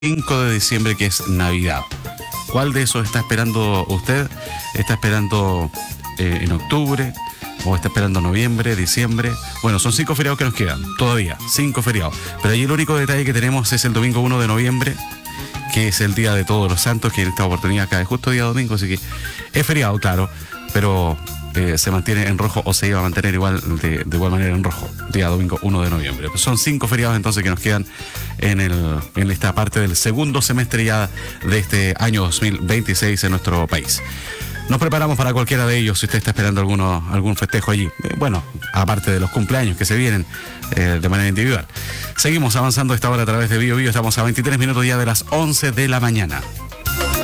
5 de diciembre, que es Navidad. ¿Cuál de esos está esperando usted? ¿Está esperando en octubre? ¿O está esperando noviembre, diciembre? Bueno, son 5 feriados que nos quedan, todavía, 5 feriados. Pero ahí el único detalle que tenemos es el domingo 1 de noviembre, que es el Día de Todos los Santos, que en esta oportunidad cae justo día domingo, así que es feriado, claro, pero se mantiene en rojo, o se iba a mantener igual de igual manera en rojo, día domingo 1 de noviembre. Pues son 5 feriados entonces que nos quedan en esta parte del segundo semestre ya de este año 2026 en nuestro país. Nos preparamos para cualquiera de ellos si usted está esperando algún festejo allí. Bueno, aparte de los cumpleaños que se vienen de manera individual. Seguimos avanzando a esta hora a través de Bio Bio. Estamos a 23 minutos ya de las 11 de la mañana.